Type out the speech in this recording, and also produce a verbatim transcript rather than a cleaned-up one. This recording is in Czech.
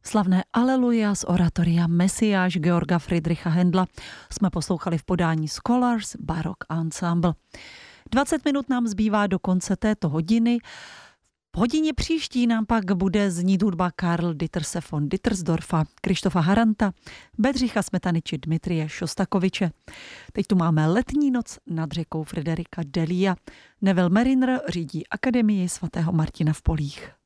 Slavné Aleluja z oratoria Mesiáš Georga Friedricha Händla jsme poslouchali v podání Scholars Baroque Ensemble. dvacet minut nám zbývá do konce této hodiny. V hodině příští nám pak bude znít hudba Karl Ditterse von Dittersdorfa, Krištofa Haranta, Bedřicha Smetany či Dmitrie Šostakoviče. Teď tu máme Letní noc nad řekou Frederika Delia. Neville Mariner řídí Akademii svatého Martina v Polích.